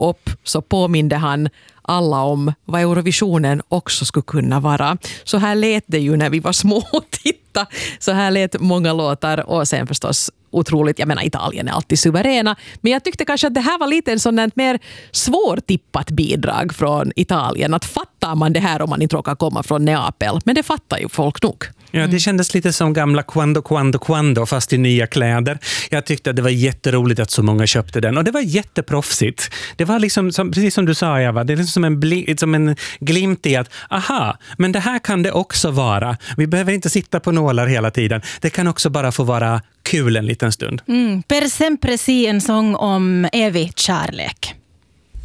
upp så påminde han alla om vad Eurovisionen också skulle kunna vara. Så här lät det ju när vi var små och tittade. Så här lät många låtar och sen förstås otroligt, jag menar Italien är alltid suveräna, men jag tyckte kanske att det här var lite en sån där mer svårtippat bidrag från Italien. Att fattar man det här om man inte råkar komma från Neapel, men det fattar ju folk nog. Ja, det kändes lite som gamla Quando fast i nya kläder. Jag tyckte att det var jätteroligt att så många köpte den och det var jätteproffsigt. Det var liksom, precis som du sa Eva, det är liksom som en glimt i att aha, men det här kan det också vara. Vi behöver inte sitta på nålar hela tiden. Det kan också bara få vara kul en liten stund. Per sempre si, en sång om evig kärlek.